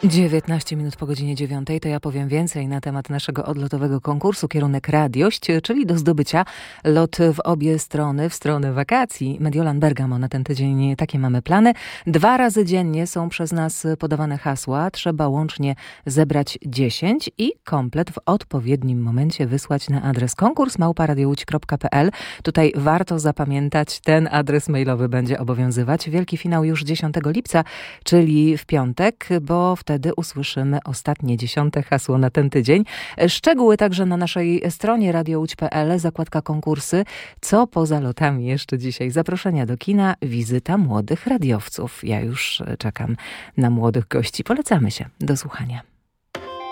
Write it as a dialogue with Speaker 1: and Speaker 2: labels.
Speaker 1: 19 minut po godzinie 9, to ja powiem więcej na temat naszego odlotowego konkursu Kierunek Radiość, czyli do zdobycia lot w obie strony, w stronę wakacji. Mediolan Bergamo na ten tydzień takie mamy plany. 2 razy dziennie są przez nas podawane hasła. Trzeba łącznie zebrać 10 i komplet w odpowiednim momencie wysłać na adres konkurs@radiołódź.pl. Tutaj warto zapamiętać, ten adres mailowy będzie obowiązywać. Wielki finał już 10 lipca, czyli w piątek, bo wtedy usłyszymy ostatnie 10 hasło na ten tydzień. Szczegóły także na naszej stronie radiołódź.pl, zakładka konkursy. Co poza lotami jeszcze dzisiaj? Zaproszenia do kina, wizyta młodych radiowców. Ja już czekam na młodych gości. Polecamy się. Do słuchania.